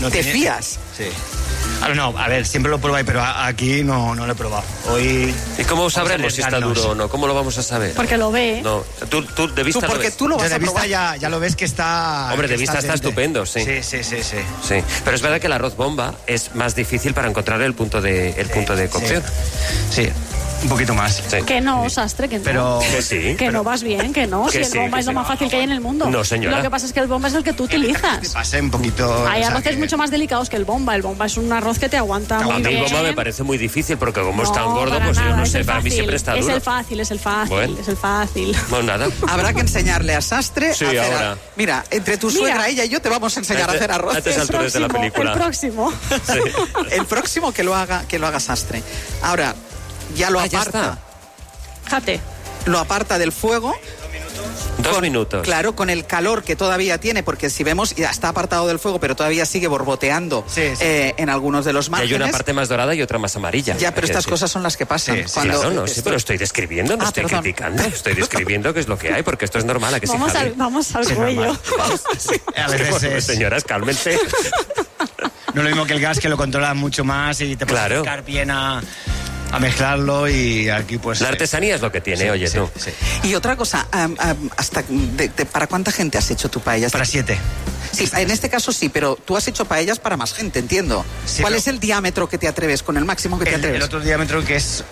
¿Te fías? Sí. No, a ver, siempre lo pruebo ahí, pero aquí no lo he probado. Hoy... ¿Y cómo sabremos si está duro o no? ¿Cómo lo vamos a saber? Porque lo ve. No, tú de vista porque lo ves. tú lo vas de a vista probar. ya lo ves que está... Hombre, de que vista está estupendo, sí. Sí. Pero es verdad que el arroz bomba es más difícil para encontrar el punto de cocción. Sí, un poquito más. Sí. Que no, sastre, que no. Pero... Que sí. Que no vas bien, que no. Que Si el sí, bomba que es lo sí. más fácil que hay en el mundo. No, señora. Lo que pasa es que el bomba es el que tú Te utilizas. pasé un poquito... Hay o sea, arroces que- mucho más delicados que el bomba. El bomba es un arroz que te aguanta A muy mí el bien. bomba me parece muy difícil porque como es tan No, gordo, para pues yo nada, no es sé, el para mí fácil, siempre está es duro. el fácil. Bueno. Es el fácil. Bueno, nada. Habrá que enseñarle a Sastre Sí, a hacer... ahora. Mira, entre tu suegra, ella y yo te vamos a enseñar a hacer arroz. a estas alturas de la película. El próximo. El próximo que lo haga Sastre. Ahora, ya lo Ya aparta. está. Jate. Lo aparta del fuego. 2 minutos. Claro, con el calor que todavía tiene, porque si vemos, ya está apartado del fuego, pero todavía sigue borboteando en algunos de los Y márgenes. hay una parte más dorada y otra más amarilla. Ya, pero Hay que estas decir. cosas son las que pasan. Sí, sí, Claro, no, sí, pero estoy describiendo, no estoy perdón. criticando. Estoy describiendo qué es lo que hay, porque esto es normal, ¿a que sí, Javi? Vamos al Sí, cuello. normal. A veces Bueno, es... señoras, cálmense. No es lo mismo que el gas, que lo controla mucho más y te puedes Claro. acercar bien a mezclarlo, y aquí pues... La artesanía es lo que tiene, oye, tú. Sí. Y otra cosa, ¿para cuánta gente has hecho tu paella? Para 7. Sí, en este caso sí, pero tú has hecho paellas para más gente, entiendo. Sí, ¿Cuál pero- es el diámetro que te atreves, con el máximo que te atreves? El otro diámetro que es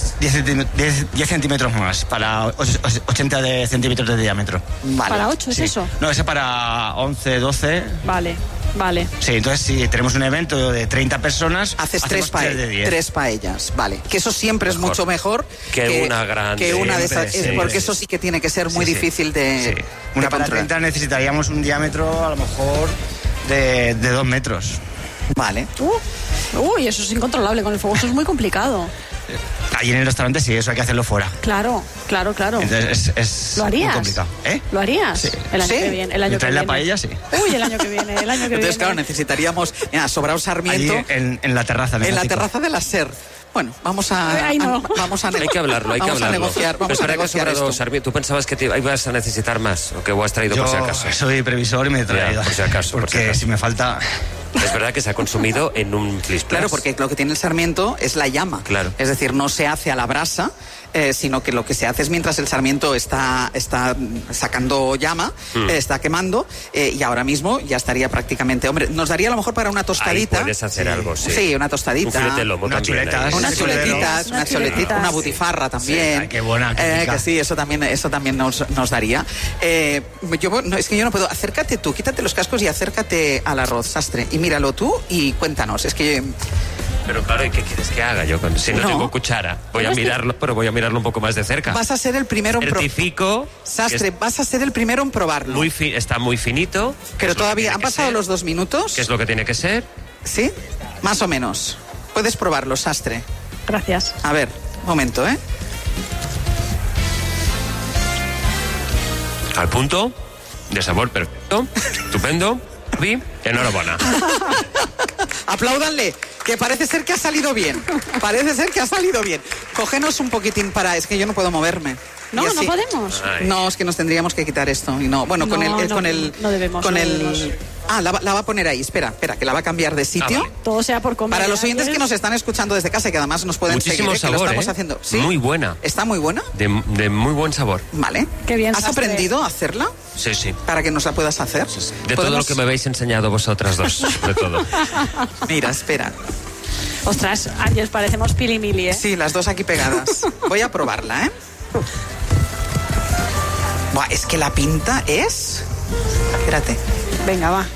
10 centímetros más, para 80 centímetros de diámetro. Vale. Para 8 es Sí. eso. No, ese para 11, 12. Vale. Sí, entonces si tenemos un evento de 30 personas, Haces hacemos 3 de 10. tres paellas, vale. Que eso siempre es Mejor. mucho mejor Que una grande. que una de esas, Siempre, sí, porque sí. eso sí que tiene que ser muy Sí, sí. difícil de, Sí. de Una para controlar. 30 necesitaríamos un diámetro a lo mejor de 2 metros. Vale. Uy, eso es incontrolable con el fuego. Eso es muy complicado. Ahí en el restaurante sí, eso hay que hacerlo fuera. Claro. Entonces es ¿Lo harías? muy complicado. ¿Lo harías? Sí. El año ¿Sí? que viene. El año que ¿Traes la viene. paella? Sí. Uy, el año que viene. Entonces, claro, necesitaríamos sobrado Allí Sarmiento en la terraza. en la México. terraza de la SER. Bueno, vamos a Ay, no. Hay que hablarlo, hay que vamos hablarlo. a negociar, Pero vamos a espera que has negociar sobrado, esto. Sarmiento. ¿Tú pensabas que ibas a necesitar más o que has traído Yo por si acaso? soy previsor y me he traído. por si acaso, por Porque si acaso. si me falta... Es verdad que se ha consumido en un flisplas. Claro, porque lo que tiene el sarmiento es la llama. Claro. Es decir, no se hace a la brasa, sino que lo que se hace es mientras el sarmiento está sacando llama, está quemando, y ahora mismo ya estaría prácticamente... Hombre, nos daría a lo mejor para una tostadita. Ahí puedes hacer algo, sí. Sí, una tostadita. Un filete de lomo Unas también. chuletas. ahí. Unas Sí, chuletitas, unas chuletitas. una butifarra también. Sí, ay, qué buena, qué rica. que sí, eso también nos daría. Es que yo no puedo. Acércate tú, quítate los cascos y acércate al arroz, Sastre. Y míralo tú y cuéntanos. Es que Pero claro, ¿y qué quieres que haga yo? Si no, No. tengo cuchara. Voy a mirarlo, pero voy a mirarlo un poco más de cerca. vas a ser el primero en Certifico. Sastre, que vas a ser el primero en probarlo. está muy finito. que Pero es lo que todavía tiene han que pasado ser, los 2 minutos. que es lo que tiene que ser. ¿Sí? Más o menos. Puedes probarlo, Sastre. Gracias. A ver, un momento, ¿eh? Al punto, de sabor perfecto, estupendo. Y enhorabuena. Apláudanle, que parece ser que ha salido bien. Parece ser que ha salido bien. Cógenos un poquitín para... Es que yo no puedo moverme. No, Y no así- podemos. Ay. No, es que nos tendríamos que quitar esto. Y no, bueno, con No, el... no, con el no debemos, con no el... debemos. Ah, la va a poner ahí. Espera, que la va a cambiar de sitio. vale. Todo sea por comer. Para los oyentes que nos están escuchando desde casa y que además nos pueden Muchísimo seguir, que lo sabor, estamos ¿eh? haciendo. ¿Sí? Muy buena. ¿Está muy buena? De muy buen sabor. Vale. Qué bien, ¿Has Sastre. aprendido a hacerla? Sí, sí. Para que nos la puedas hacer. De todo lo que me habéis enseñado vosotras dos. De todo. Mira, espera. Ostras, Ángeles, parecemos pilimili, ¿eh? Sí, las dos aquí pegadas. Voy a probarla, ¿eh? Buah, es que la pinta es... Espérate. Venga, va.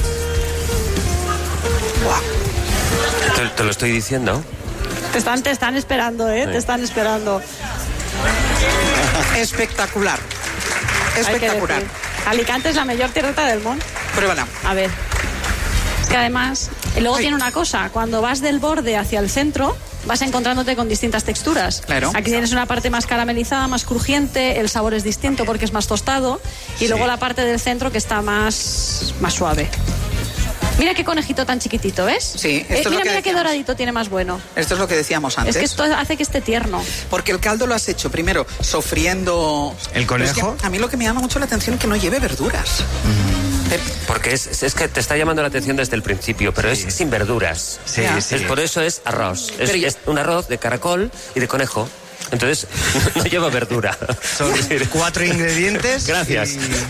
Buah. Te lo estoy diciendo. Te están esperando, ¿eh? Sí. Te están esperando. Espectacular. Hay que Espectacular. decir. Alicante es la mejor tierreta del mundo. Pruébala. A ver. Es que además, luego Ay. tiene una cosa. Cuando vas del borde hacia el centro, vas encontrándote con distintas texturas. Claro. Aquí tienes una parte más caramelizada, más crujiente, el sabor es distinto porque es más tostado. Y luego la parte del centro que está más suave. Mira qué conejito tan chiquitito, ¿ves? Sí, esto es lo mira, que mira qué decíamos. doradito tiene más bueno. Esto es lo que decíamos antes. Es que esto hace que esté tierno. Porque el caldo lo has hecho primero sofriendo... ¿El conejo? Pero es que a mí lo que me llama mucho la atención es que no lleve verduras. Porque es que te está llamando la atención desde el principio, pero es sin verduras. Sí, sí. Por eso es arroz. Es un arroz de caracol y de conejo. Entonces, no lleva verdura. Son 4 ingredientes. Gracias.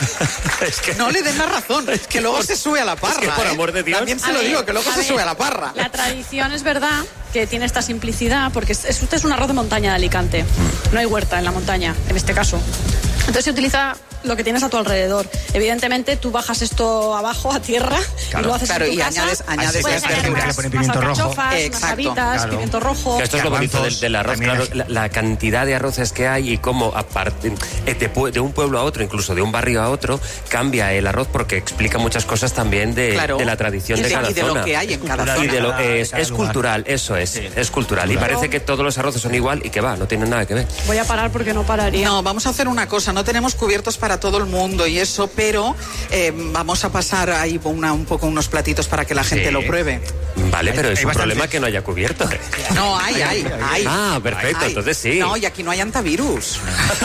Es que no le den la razón, que luego se sube a la parra. Es que por amor de Dios. También se lo digo, que luego se sube a la parra. La tradición es verdad que tiene esta simplicidad, porque usted es un arroz de montaña de Alicante. No hay huerta en la montaña, en este caso. Entonces se utiliza lo que tienes a tu alrededor. Evidentemente, tú bajas esto abajo a tierra y lo haces en tu casa. añades puedes añadir le ponen pimiento rojo. unas habitas, pimiento rojo. Esto es lo bonito del arroz, claro, la cantidad de arroces que hay y cómo aparte de un pueblo a otro, incluso de un barrio a otro, cambia el arroz porque explica muchas cosas también de la tradición de cada zona. Y de lo que hay en cada zona. Y de lo, es cultural, eso es, es cultural. Y parece que todos los arroces son igual y que no tienen nada que ver. Voy a parar porque no pararía. No, vamos a hacer una cosa, no tenemos cubiertos para todo el mundo y eso, pero vamos a pasar ahí un poco unos platitos para que la gente lo pruebe. Vale, pero es un problema que no haya cubierto. No, hay. Ah, perfecto, entonces sí. No, y aquí no hay antivirus.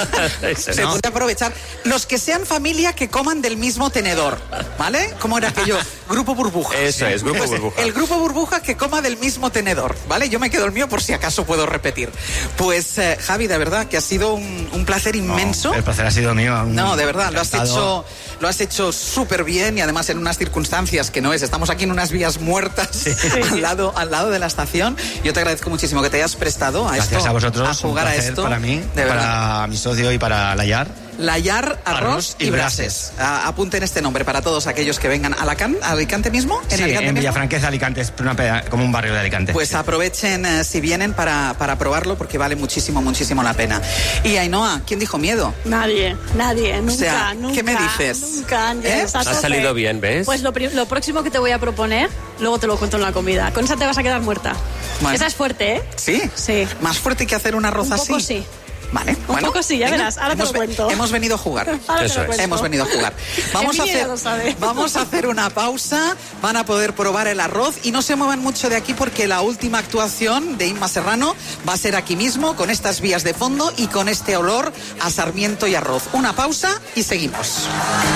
Se puede aprovechar. Los que sean familia que coman del mismo tenedor, ¿vale? ¿Cómo era aquello? Grupo burbuja. Eso es, grupo burbuja. El grupo burbuja que coma del mismo tenedor, ¿vale? Yo me quedo el mío por si acaso puedo repetir. Pues, Javi, de verdad que ha sido un placer inmenso. El placer ha sido mío. No, de verdad, lo has hecho súper bien y además en unas circunstancias que no es. Estamos aquí en unas vías muertas al lado de la estación. Yo te agradezco muchísimo que te hayas prestado a Gracias esto. a vosotros. A jugar un a placer esto. Para mí, para mi socio y para Layar. Layar, arroz y brases. Apunten este nombre para todos aquellos que vengan a Alicante mismo. En Villafranqueza, Alicante, es como un barrio de Alicante. Pues aprovechen si vienen para probarlo porque vale muchísimo, muchísimo la pena. Y Ainhoa, ¿quién dijo miedo? Nadie, nunca, nunca. ¿Qué me dices? Nunca, Ha salido bien, ¿ves? Pues lo próximo que te voy a proponer, luego te lo cuento en la comida. Con esa te vas a quedar muerta. Bueno. Esa es fuerte, ¿eh? ¿Sí? Sí. ¿Más fuerte que hacer un arroz así? Un poco sí. Vale, un poco sí, ya verás, ahora te lo cuento. Hemos venido a jugar. Eso es. Hemos venido a jugar. Vamos a hacer una pausa, van a poder probar el arroz y no se muevan mucho de aquí porque la última actuación de Inma Serrano va a ser aquí mismo, con estas vías de fondo y con este olor a sarmiento y arroz. Una pausa y seguimos.